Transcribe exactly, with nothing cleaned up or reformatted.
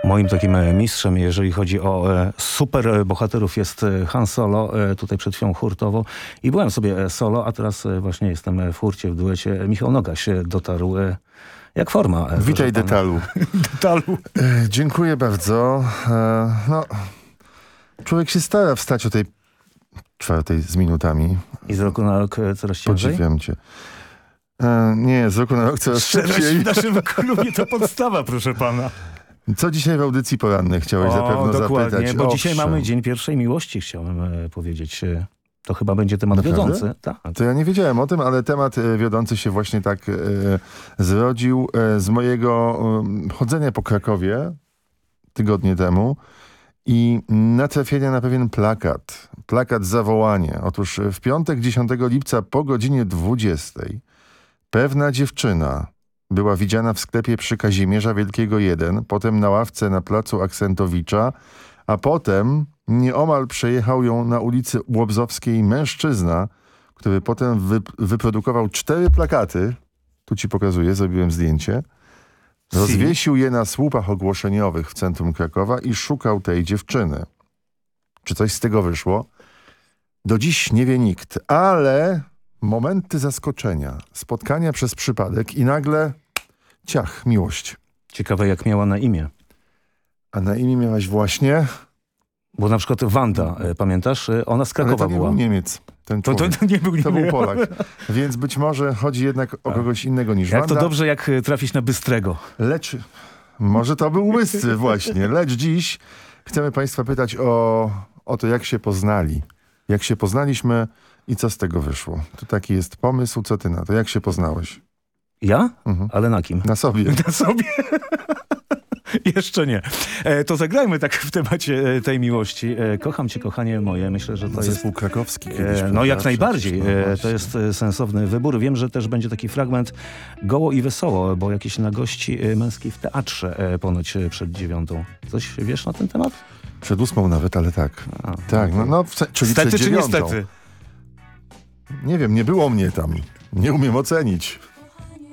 Moim takim mistrzem, jeżeli chodzi o e, super bohaterów, jest Han Solo, e, tutaj przed chwilą hurtowo. I byłem sobie solo, a teraz e, właśnie jestem w hurcie, w duecie. Michał Nogaś dotarł. E, jak forma? E, Witaj Detalu. Detalu. E, dziękuję bardzo. E, no, człowiek się stara wstać o tej czwartej z minutami. I z roku na rok coraz ciężej? Podziwiam cię. E, nie, z roku na rok coraz szybciej. W naszym klubie to podstawa, proszę pana. Co dzisiaj w audycji porannej chciałeś o, zapewne dokładnie, zapytać? bo Owszem. dzisiaj mamy Dzień Pierwszej Miłości, chciałem e, powiedzieć. E, to chyba będzie temat Naprawdę? wiodący. Tak. To ja nie wiedziałem o tym, ale temat e, wiodący się właśnie tak e, zrodził e, z mojego e, chodzenia po Krakowie tygodnie temu i natrafienia na pewien plakat. Plakat zawołanie. Otóż w piątek dziesiątego lipca po godzinie dwudziestej pewna dziewczyna była widziana w sklepie przy Kazimierza Wielkiego jeden, potem na ławce na placu Aksentowicza, a potem nieomal przejechał ją na ulicy Łobzowskiej mężczyzna, który potem wy wyprodukował cztery plakaty. Tu ci pokazuję, zrobiłem zdjęcie. Rozwiesił je na słupach ogłoszeniowych w centrum Krakowa i szukał tej dziewczyny. Czy coś z tego wyszło? Do dziś nie wie nikt, ale momenty zaskoczenia, spotkania przez przypadek i nagle ciach, miłość. Ciekawe, jak miała na imię. A na imię miałaś właśnie? Bo na przykład Wanda, e, pamiętasz? E, Ona z Krakowa Ale to nie była. był Niemiec. Ten to, to, to nie był To nie był Polak. Więc być może chodzi jednak o kogoś innego niż Jak Wanda. to dobrze, jak trafić na Bystrego. Lecz, może to był Bystry właśnie. Lecz dziś chcemy państwa pytać o, o to, jak się poznali. Jak się poznaliśmy i co z tego wyszło. To taki jest pomysł. Co ty na to? Jak się poznałeś? Ja? Mhm. Ale na kim? Na sobie. Na sobie. Jeszcze nie. E, to zagrajmy tak w temacie e, tej miłości. E, kocham cię, kochanie moje. Myślę, że to no, jest... Zespół krakowski kiedyś. E, no jak najbardziej. No, e, to jest e, sensowny wybór. Wiem, że też będzie taki fragment goło i wesoło, bo jakieś nagości e, męskiej w teatrze e, ponoć e, przed dziewiątą. Coś wiesz na ten temat? Przed ósmą nawet, ale tak. A, tak, no, no w, czyli Stety przed czy dziewiątą. niestety? Nie wiem, nie było mnie tam. Nie umiem ocenić.